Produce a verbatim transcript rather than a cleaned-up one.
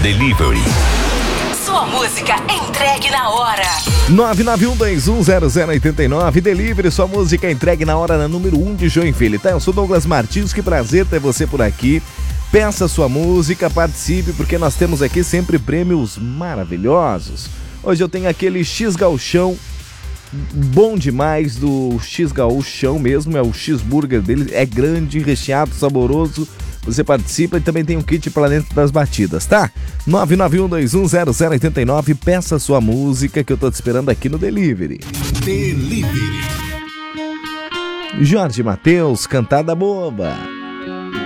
Delivery. Sua música entregue na hora. nove nove um dois um zero zero oito nove, Delivery, sua música entregue na hora, na número um de Joinville, tá? Eu sou Douglas Martins, que prazer ter você por aqui. Peça sua música, participe, porque nós temos aqui sempre prêmios maravilhosos. Hoje eu tenho aquele X-Gauchão, bom demais, do X-Gauchão mesmo, é o X-Burger dele, é grande, recheado, saboroso. Você participa e também tem um kit Planeta das Batidas, tá? nove nove um dois um zero zero oito nove, peça sua música que eu tô te esperando aqui no Delivery. Delivery. Jorge Mateus, Cantada Boba.